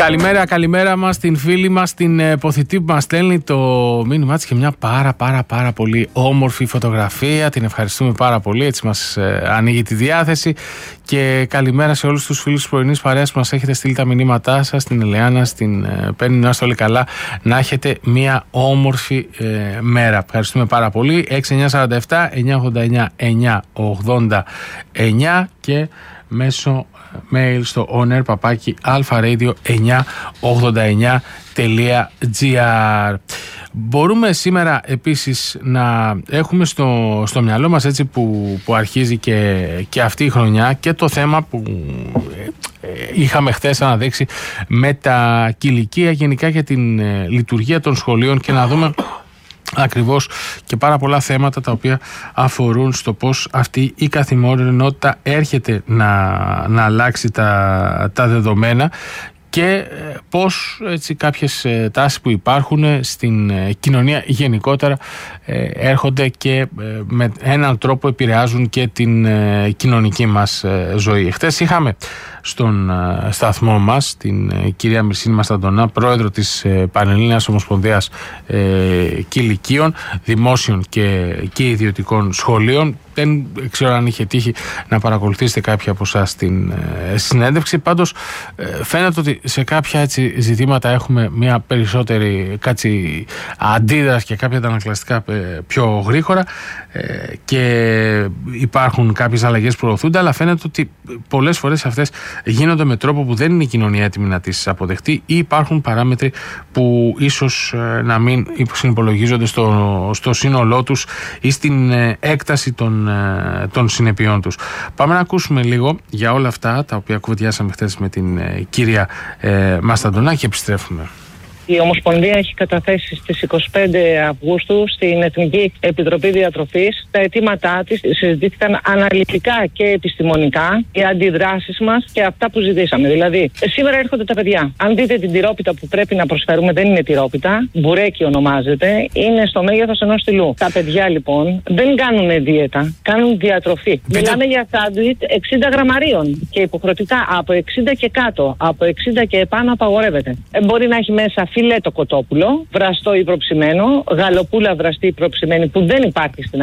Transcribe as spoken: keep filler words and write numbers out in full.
Καλημέρα, καλημέρα μας στην φίλη μας, την Ποθητή που μας στέλνει το μήνυμά της και μια πάρα πάρα πάρα πολύ όμορφη φωτογραφία. Την ευχαριστούμε πάρα πολύ, έτσι μας ε, ανοίγει τη διάθεση. Και καλημέρα σε όλους τους φίλους της πρωινής παρέας που μας έχετε στείλει τα μηνύματά σας, στην Ελεάνα, στην ε, Πέννη, να είστε όλοι καλά, να έχετε μια όμορφη ε, μέρα. Ευχαριστούμε πάρα πολύ. έξι εννιά τέσσερα επτά εννιά ογδόντα εννιά εννιά ογδόντα εννιά και μέσω mail στο onair παπάκι alpharadio εννιά ογδόντα εννιά τελεία gr. Μπορούμε σήμερα επίσης να έχουμε στο, στο μυαλό μας, έτσι που, που αρχίζει και, και αυτή η χρονιά, και το θέμα που ε, ε, είχαμε χθες αναδείξει με τα κηλικεία, γενικά για την ε, λειτουργία των σχολείων, και να δούμε ακριβώς και πάρα πολλά θέματα τα οποία αφορούν στο πώς αυτή η καθημερινότητα έρχεται να, να αλλάξει τα, τα δεδομένα, και πώς, έτσι, κάποιες τάσεις που υπάρχουν στην κοινωνία γενικότερα έρχονται και με έναν τρόπο επηρεάζουν και την κοινωνική μας ζωή. Χθες είχαμε στον σταθμό μας την κυρία Μυρσίνη Μασταντονά, πρόεδρο της Πανελλήνιας Ομοσπονδίας Κηλικείων, Δημόσιων και, και Ιδιωτικών Σχολείων. Δεν ξέρω αν είχε τύχει να παρακολουθήσετε κάποια από εσάς την συνέντευξη. Πάντως φαίνεται ότι σε κάποια, έτσι, ζητήματα έχουμε μια περισσότερη, κάτσι, αντίδραση και κάποια αντανακλαστικά πιο γρήγορα, και υπάρχουν κάποιες αλλαγές που προωθούνται, αλλά φαίνεται ότι πολλές φορές αυτές γίνονται με τρόπο που δεν είναι η κοινωνία έτοιμη να τις αποδεχτεί, ή υπάρχουν παράμετροι που ίσως να μην συνυπολογίζονται στο, στο σύνολό τους ή στην έκταση των, των συνεπειών τους. Πάμε να ακούσουμε λίγο για όλα αυτά τα οποία κουβεντιάσαμε χθες με την κυρία ε, Μασταντονά και επιστρέφουμε. Η Ομοσπονδία έχει καταθέσει στις είκοσι πέντε Αυγούστου στην Εθνική Επιτροπή Διατροφής τα αιτήματά της. Συζητήθηκαν αναλυτικά και επιστημονικά οι αντιδράσεις μας και αυτά που ζητήσαμε. Δηλαδή, σήμερα έρχονται τα παιδιά. Αν δείτε την τυρόπιτα που πρέπει να προσφέρουμε, δεν είναι τυρόπιτα, μπουρέκι ονομάζεται, είναι στο μέγεθος ενός στυλού. Τα παιδιά λοιπόν δεν κάνουν δίαιτα, κάνουν διατροφή. Πείτε... Μιλάμε για σάντουιτ εξήντα γραμμαρίων και υποχρεωτικά από εξήντα και κάτω, από εξήντα και επάνω απαγορεύεται. Ε, μπορεί να έχει μέσα φιλέτο κοτόπουλο, βραστό ή προψημένο, γαλοπούλα βραστή ή προψημένη που δεν υπάρχει στην